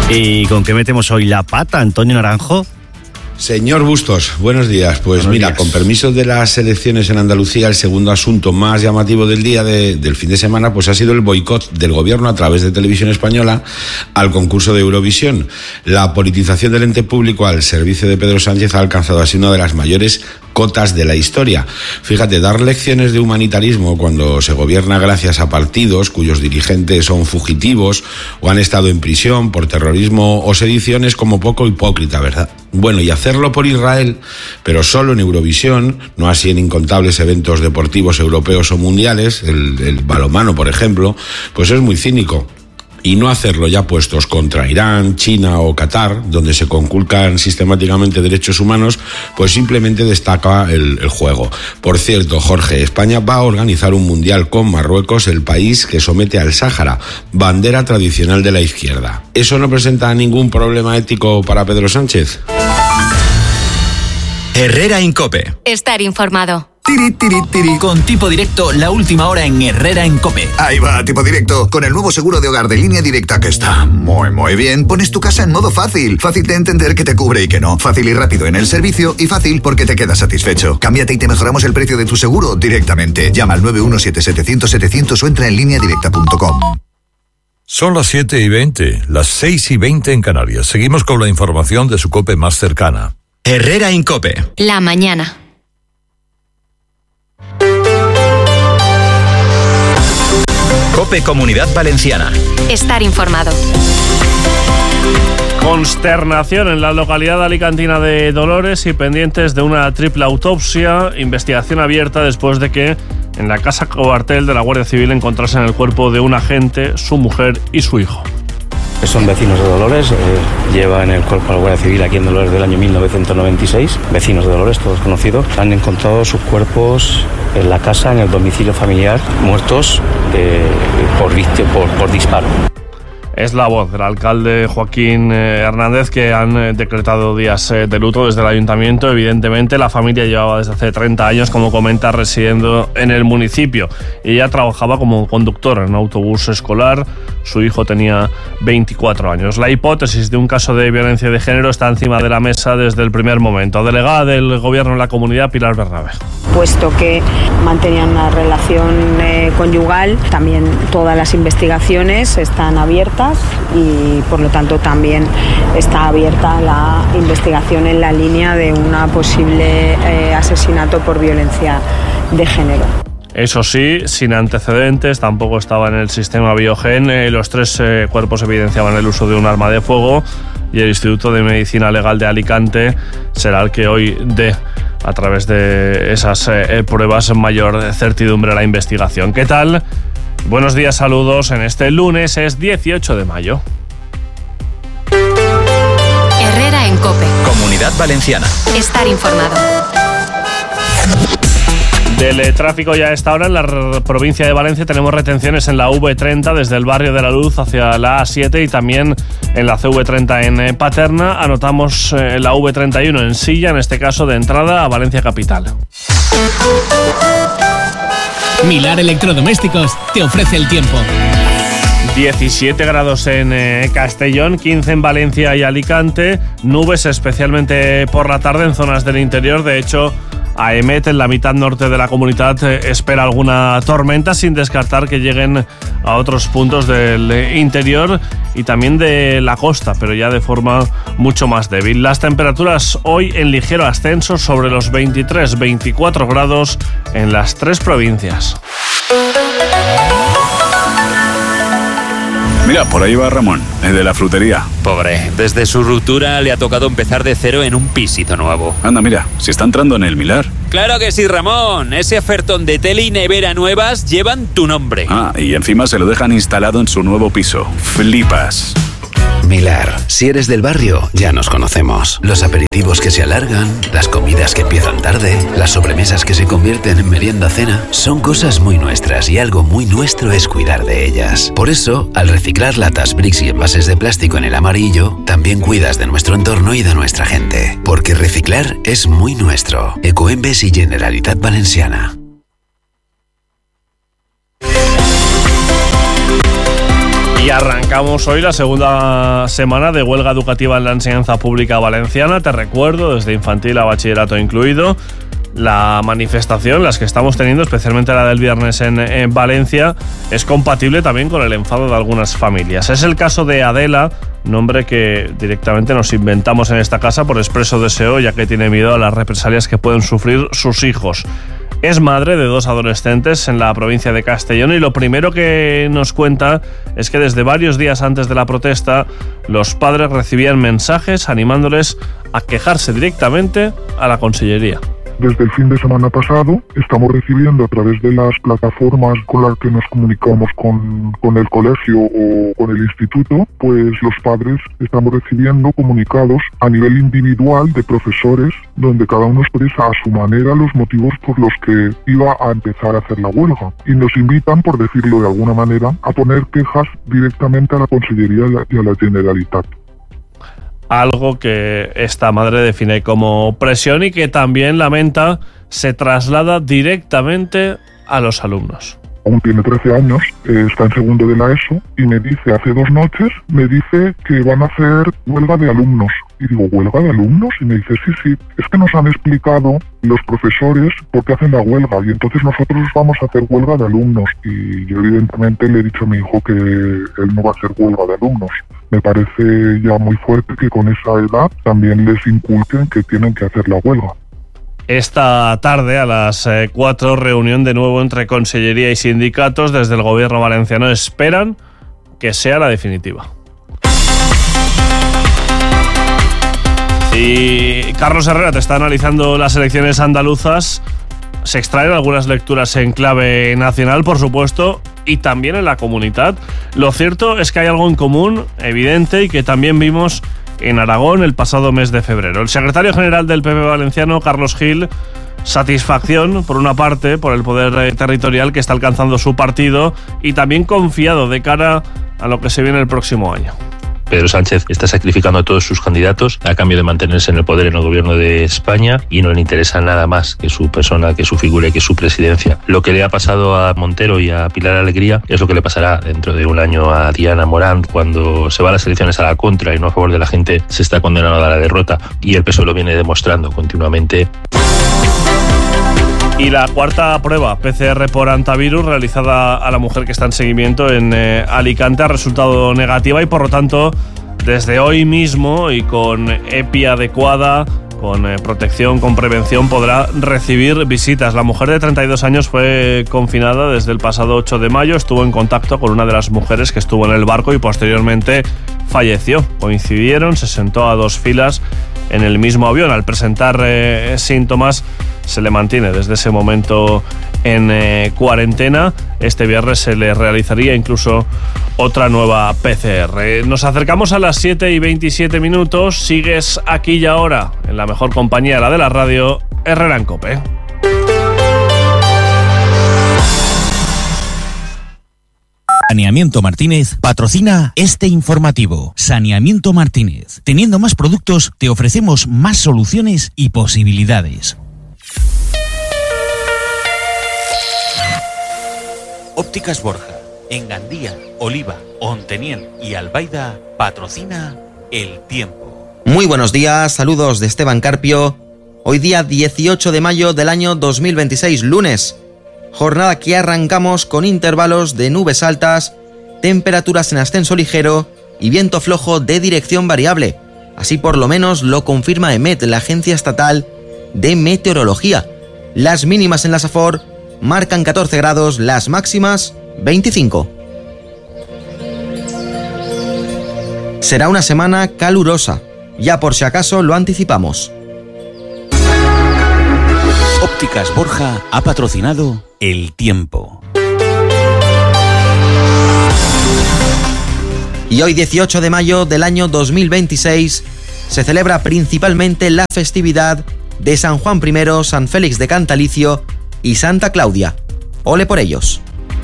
¿Y con qué metemos hoy la pata, Antonio Naranjo? Señor Bustos, buenos días. Pues buenos días. Con permiso de las elecciones en Andalucía, el segundo asunto más llamativo del día del fin de semana pues ha sido el boicot del gobierno a través de Televisión Española al concurso de Eurovisión. La politización del ente público al servicio de Pedro Sánchez ha alcanzado así una de las mayores cotas de la historia. Fíjate, dar lecciones de humanitarismo cuando se gobierna gracias a partidos cuyos dirigentes son fugitivos o han estado en prisión por terrorismo o sedición es como poco hipócrita, ¿verdad? Bueno, y hacerlo por Israel, pero solo en Eurovisión, no así en incontables eventos deportivos europeos o mundiales, el balonmano, por ejemplo, pues es muy cínico. Y no hacerlo ya puestos contra Irán, China o Qatar, donde se conculcan sistemáticamente derechos humanos, pues simplemente destaca el juego. Por cierto, Jorge, España va a organizar un mundial con Marruecos, el país que somete al Sáhara, bandera tradicional de la izquierda. ¿Eso no presenta ningún problema ético para Pedro Sánchez? Herrera en COPE. Estar informado. Tiri, tiri, tiri. Con Tipo Directo, la última hora en Herrera en COPE. Ahí va, Tipo Directo. Con el nuevo seguro de hogar de Línea Directa, que está muy bien, pones tu casa en modo fácil. Fácil de entender que te cubre y que no. Fácil y rápido en el servicio y fácil porque te quedas satisfecho. Cámbiate y te mejoramos el precio de tu seguro directamente. Llama al 917-700-700 o entra en lineadirecta.com. Son las 7:20, las 6:20 en Canarias. Seguimos con la información de su COPE más cercana. Herrera en COPE. La mañana. COPE Comunidad Valenciana. Estar informado. Consternación en la localidad alicantina de Dolores y pendientes de una triple autopsia, investigación abierta después de que en la casa cuartel de la Guardia Civil encontrasen el cuerpo de un agente, su mujer y su hijo. Son vecinos de Dolores, llevan el cuerpo a la Guardia Civil aquí en Dolores del año 1996, vecinos de Dolores, todos conocidos. Han encontrado sus cuerpos en la casa, en el domicilio familiar, muertos por disparo. Es la voz del alcalde Joaquín Hernández, que han decretado días de luto desde el ayuntamiento. Evidentemente, la familia llevaba desde hace 30 años, como comenta, residiendo en el municipio. Ella trabajaba como conductora en un autobús escolar. Su hijo tenía 24 años. La hipótesis de un caso de violencia de género está encima de la mesa desde el primer momento. Delegada del Gobierno en la comunidad, Pilar Bernabé. Puesto que mantenían una relación conyugal, también todas las investigaciones están abiertas y por lo tanto también está abierta la investigación en la línea de una posible asesinato por violencia de género. Eso sí, sin antecedentes, tampoco estaba en el sistema Biogen. Los tres cuerpos evidenciaban el uso de un arma de fuego y el Instituto de Medicina Legal de Alicante será el que hoy dé, a través de esas pruebas, mayor certidumbre a la investigación. ¿Qué tal? Buenos días, saludos. En este lunes es 18 de mayo. Herrera en COPE. Comunidad Valenciana. Estar informado. Del tráfico ya a esta hora en la provincia de Valencia tenemos retenciones en la V30 desde el barrio de la Luz hacia la A7 y también en la CV30 en Paterna. Anotamos la V31 en Silla, en este caso de entrada a Valencia capital. Milar Electrodomésticos te ofrece el tiempo. 17 grados en Castellón, 15 en Valencia y Alicante, nubes especialmente por la tarde en zonas del interior. De hecho, AEMET, en la mitad norte de la comunidad, espera alguna tormenta, sin descartar que lleguen a otros puntos del interior y también de la costa, pero ya de forma mucho más débil. Las temperaturas hoy en ligero ascenso, sobre los 23-24 grados en las tres provincias. Mira, por ahí va Ramón, el de la frutería. Pobre, desde su ruptura le ha tocado empezar de cero en un pisito nuevo. Anda, mira, si está entrando en el Milar. ¡Claro que sí, Ramón! Ese ofertón de tele y nevera nuevas llevan tu nombre. Ah, y encima se lo dejan instalado en su nuevo piso. ¡Flipas! Milar, si eres del barrio, ya nos conocemos. Los aperitivos que se alargan, las comidas que empiezan tarde, las sobremesas que se convierten en merienda-cena, son cosas muy nuestras y algo muy nuestro es cuidar de ellas. Por eso, al reciclar latas, bricks y envases de plástico en el amarillo, también cuidas de nuestro entorno y de nuestra gente. Porque reciclar es muy nuestro. Ecoembes y Generalitat Valenciana. Y arrancamos hoy la segunda semana de huelga educativa en la enseñanza pública valenciana. Te recuerdo, desde infantil a bachillerato incluido, la manifestación, las que estamos teniendo, especialmente la del viernes en Valencia, es compatible también con el enfado de algunas familias. Es el caso de Adela, nombre que directamente nos inventamos en esta casa por expreso deseo, ya que tiene miedo a las represalias que pueden sufrir sus hijos. Es madre de 2 adolescentes en la provincia de Castellón y lo primero que nos cuenta es que desde varios días antes de la protesta los padres recibían mensajes animándoles a quejarse directamente a la consellería. Desde el fin de semana pasado estamos recibiendo a través de las plataformas con las que nos comunicamos con el colegio o con el instituto, pues los padres estamos recibiendo comunicados a nivel individual de profesores donde cada uno expresa a su manera los motivos por los que iba a empezar a hacer la huelga y nos invitan, por decirlo de alguna manera, a poner quejas directamente a la Consellería y a la Generalitat. Algo que esta madre define como presión y que también lamenta se traslada directamente a los alumnos. Aún tiene 13 años, está en segundo de la ESO y me dice, hace 2 noches, me dice que van a hacer huelga de alumnos. Y digo, ¿huelga de alumnos? Y me dice, sí, es que nos han explicado los profesores por qué hacen la huelga y entonces nosotros vamos a hacer huelga de alumnos. Y yo evidentemente le he dicho a mi hijo que él no va a hacer huelga de alumnos. Me parece ya muy fuerte que con esa edad también les inculquen que tienen que hacer la huelga. Esta tarde a las 4, reunión de nuevo entre Consellería y sindicatos. Desde el gobierno valenciano esperan que sea la definitiva. Y Carlos Herrera te está analizando las elecciones andaluzas. Se extraen algunas lecturas en clave nacional, por supuesto, y también en la comunidad. Lo cierto es que hay algo en común, evidente, y que también vimos en Aragón el pasado mes de febrero. El secretario general del PP valenciano, Carlos Gil, satisfacción, por una parte, por el poder territorial que está alcanzando su partido y también confiado de cara a lo que se viene el próximo año. Pedro Sánchez está sacrificando a todos sus candidatos a cambio de mantenerse en el poder en el gobierno de España y no le interesa nada más que su persona, que su figura y que su presidencia. Lo que le ha pasado a Montero y a Pilar Alegría es lo que le pasará dentro de un año a Diana Morán cuando se va a las elecciones a la contra y no a favor de la gente. Se está condenando a la derrota y el PSOE lo viene demostrando continuamente. Y la cuarta prueba PCR por antivirus realizada a la mujer que está en seguimiento en Alicante ha resultado negativa y por lo tanto desde hoy mismo y con EPI adecuada, con protección, con prevención, podrá recibir visitas. La mujer de 32 años fue confinada desde el pasado 8 de mayo, estuvo en contacto con una de las mujeres que estuvo en el barco y posteriormente falleció. Coincidieron, se sentó a 2 filas en el mismo avión. Al presentar síntomas se le mantiene desde ese momento en cuarentena. Este viernes se le realizaría incluso otra nueva PCR. Nos acercamos a las 7:27. Sigues aquí y ahora en la mejor compañía, la de la radio, Herrera en Cope. Saneamiento Martínez patrocina este informativo. Saneamiento Martínez. Teniendo más productos, te ofrecemos más soluciones y posibilidades. Ópticas Borja, en Gandía, Oliva, Onteniel y Albaida, patrocina El Tiempo. Muy buenos días, saludos de Esteban Carpio. Hoy día 18 de mayo del año 2026, lunes. Jornada que arrancamos con intervalos de nubes altas, temperaturas en ascenso ligero y viento flojo de dirección variable. Así por lo menos lo confirma EMET, la Agencia Estatal de Meteorología. Las mínimas en la Safor marcan 14 grados, las máximas 25. Será una semana calurosa, ya por si acaso lo anticipamos. Ópticas Borja ha patrocinado El Tiempo. Y hoy 18 de mayo del año 2026 se celebra principalmente la festividad de San Juan I, San Félix de Cantalicio y Santa Claudia. Ole por ellos.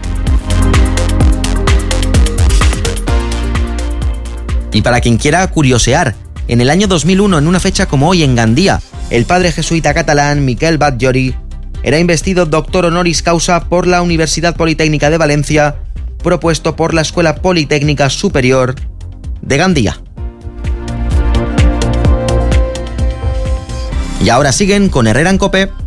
Y para quien quiera curiosear, en el año 2001, en una fecha como hoy en Gandía, el padre jesuita catalán Miquel Batllori era investido doctor honoris causa por la Universidad Politécnica de Valencia propuesto por la Escuela Politécnica Superior de Gandía. Y ahora siguen con Herrera en COPE.